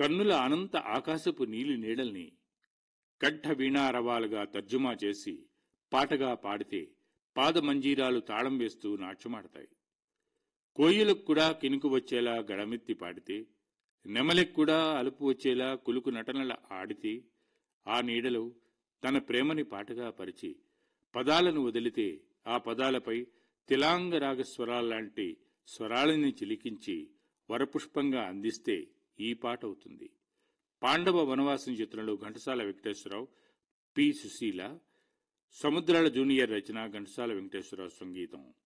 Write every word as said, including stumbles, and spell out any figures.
కన్నుల అనంత ఆకాశపు నీలి నీడల్ని కంఠ వీణారవాలుగా తర్జుమా చేసి పాటగా పాడితే పాదమంజీరాలు తాళం వేస్తూ నాట్యమాడతాయి. కోయిలకు కూడా కినుకు వచ్చేలా గడమెత్తి పాడితే, నెమలికి కూడా అలుపు వచ్చేలా కులుకు నటనల ఆడితే, ఆ నీడలో తన ప్రేమని పాటగా పరిచి పదాలను వదిలితే ఆ పదాలపై తిలాంగరాగ స్వరాల్లాంటి స్వరాలని చిలికించి వరపుష్పంగా అందిస్తే ఈ పాట అవుతుంది. పాండవ వనవాసం చిత్రంలో ఘంటసాల వెంకటేశ్వరరావు, పి సుశీల, సముద్రాల జూనియర్ రచన, ఘంటసాల వెంకటేశ్వరరావు సంగీతం.